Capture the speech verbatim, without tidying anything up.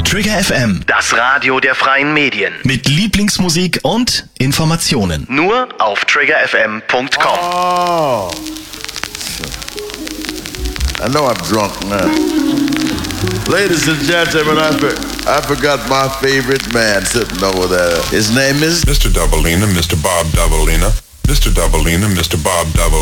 Trigger F M, Das Radio der freien Medien. mit Lieblingsmusik und Informationen. Nur auf trigger f m punkt com. Oh. I know I'm drunk now. Ladies and gentlemen, I, for, I forgot my favorite man sitting over there. His name is... Mister Doubleina, Mister Bob Doubleina, Mister Doubleina, Mister Bob Double.